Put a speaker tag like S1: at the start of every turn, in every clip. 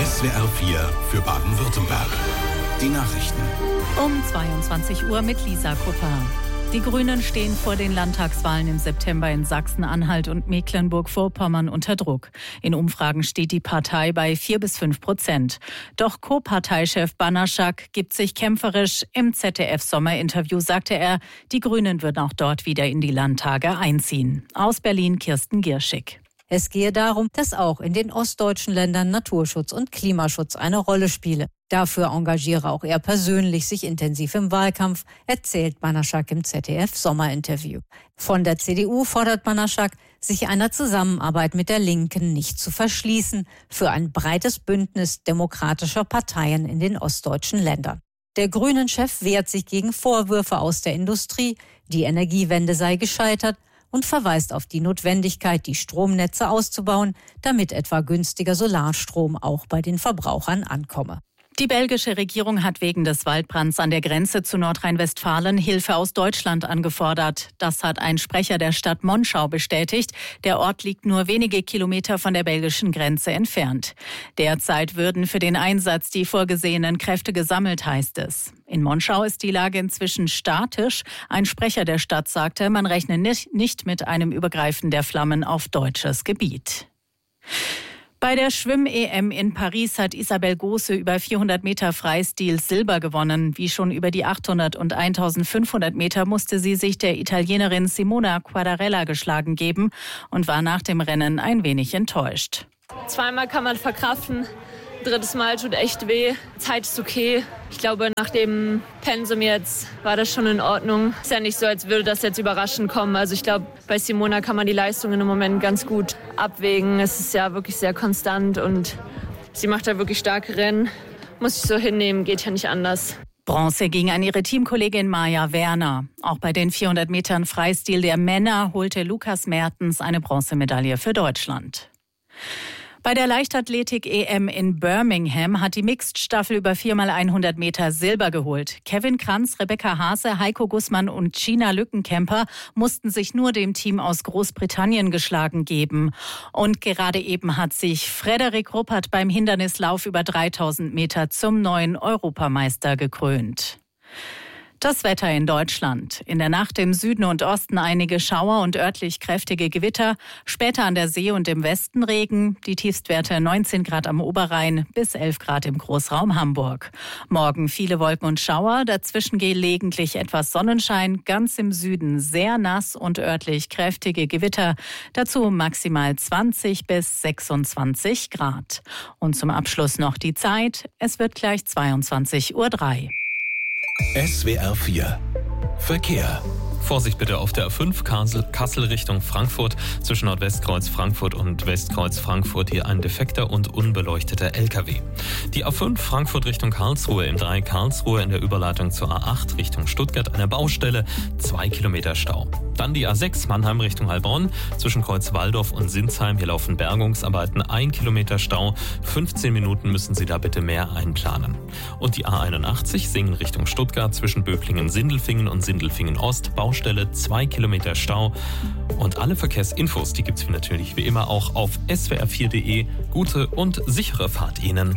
S1: SWR 4 für Baden-Württemberg. Die Nachrichten.
S2: Um 22 Uhr mit Lisa Kupper. Die Grünen stehen vor den Landtagswahlen im September in Sachsen-Anhalt und Mecklenburg-Vorpommern unter Druck. In Umfragen steht die Partei bei 4-5%. Doch Co-Parteichef Banaschak gibt sich kämpferisch. Im ZDF-Sommerinterview sagte er, die Grünen würden auch dort wieder in die Landtage einziehen. Aus Berlin Kirsten Gierschig.
S3: Es gehe darum, dass auch in den ostdeutschen Ländern Naturschutz und Klimaschutz eine Rolle spiele. Dafür engagiere auch er persönlich sich intensiv im Wahlkampf, erzählt Banaschak im ZDF-Sommerinterview. Von der CDU fordert Banaschak, sich einer Zusammenarbeit mit der Linken nicht zu verschließen für ein breites Bündnis demokratischer Parteien in den ostdeutschen Ländern. Der Grünen-Chef wehrt sich gegen Vorwürfe aus der Industrie, die Energiewende sei gescheitert, und verweist auf die Notwendigkeit, die Stromnetze auszubauen, damit etwa günstiger Solarstrom auch bei den Verbrauchern ankomme.
S2: Die belgische Regierung hat wegen des Waldbrands an der Grenze zu Nordrhein-Westfalen Hilfe aus Deutschland angefordert. Das hat ein Sprecher der Stadt Monschau bestätigt. Der Ort liegt nur wenige Kilometer von der belgischen Grenze entfernt. Derzeit würden für den Einsatz die vorgesehenen Kräfte gesammelt, heißt es. In Monschau ist die Lage inzwischen statisch. Ein Sprecher der Stadt sagte, man rechne nicht mit einem Übergreifen der Flammen auf deutsches Gebiet. Bei der Schwimm-EM in Paris hat Isabel Gose über 400 Meter Freistil Silber gewonnen. Wie schon über die 800 und 1500 Meter musste sie sich der Italienerin Simona Quadarella geschlagen geben und war nach dem Rennen ein wenig enttäuscht.
S4: Zweimal kann man verkraften, drittes Mal tut echt weh. Zeit ist okay. Ich glaube, nach dem Pensum jetzt war das schon in Ordnung. Ist ja nicht so, als würde das jetzt überraschend kommen. Also ich glaube, bei Simona kann man die Leistungen im Moment ganz gut abwägen. Es ist ja wirklich sehr konstant und sie macht da wirklich starke Rennen. Muss ich so hinnehmen, geht ja nicht anders.
S2: Bronze ging an ihre Teamkollegin Maja Werner. Auch bei den 400 Metern Freistil der Männer holte Lukas Mertens eine Bronzemedaille für Deutschland. Bei der Leichtathletik-EM in Birmingham hat die Mixed-Staffel über 4x100 Meter Silber geholt. Kevin Kranz, Rebecca Haase, Heiko Gussmann und Gina Lückenkämper mussten sich nur dem Team aus Großbritannien geschlagen geben. Und gerade eben hat sich Frederik Ruppert beim Hindernislauf über 3000 Meter zum neuen Europameister gekrönt. Das Wetter in Deutschland. In der Nacht im Süden und Osten einige Schauer und örtlich kräftige Gewitter. Später an der See und im Westen Regen. Die Tiefstwerte 19 Grad am Oberrhein bis 11 Grad im Großraum Hamburg. Morgen viele Wolken und Schauer. Dazwischen gelegentlich etwas Sonnenschein. Ganz im Süden sehr nass und örtlich kräftige Gewitter. Dazu maximal 20 bis 26 Grad. Und zum Abschluss noch die Zeit. Es wird gleich 22:03 Uhr.
S1: SWR 4 Verkehr.
S5: Vorsicht bitte auf der A5 Kassel Richtung Frankfurt. Zwischen Nordwestkreuz Frankfurt und Westkreuz Frankfurt hier ein defekter und unbeleuchteter LKW. Die A5 Frankfurt Richtung Karlsruhe im 3 Karlsruhe in der Überleitung zur A8 Richtung Stuttgart eine Baustelle, 2 Kilometer Stau. Dann die A6 Mannheim Richtung Heilbronn zwischen Kreuz Walldorf und Sinsheim. Hier laufen Bergungsarbeiten, 1 Kilometer Stau. 15 Minuten müssen Sie da bitte mehr einplanen. Und die A81 Singen Richtung Stuttgart zwischen Böblingen-Sindelfingen und Sindelfingen-Ost. Baustelle, 2 Kilometer Stau. Und alle Verkehrsinfos, die gibt's natürlich wie immer auch auf swr4.de. Gute und sichere Fahrt Ihnen.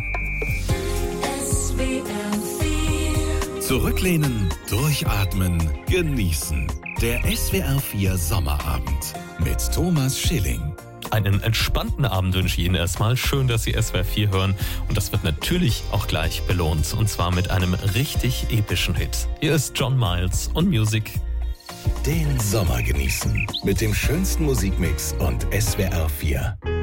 S1: Zurücklehnen, durchatmen, genießen. Der SWR 4 Sommerabend mit Thomas Schilling.
S5: Einen entspannten Abend wünsche ich Ihnen erstmal. Schön, dass Sie SWR 4 hören. Und das wird natürlich auch gleich belohnt. Und zwar mit einem richtig epischen Hit. Hier ist John Miles und Music.
S1: Den Sommer genießen mit dem schönsten Musikmix und SWR 4.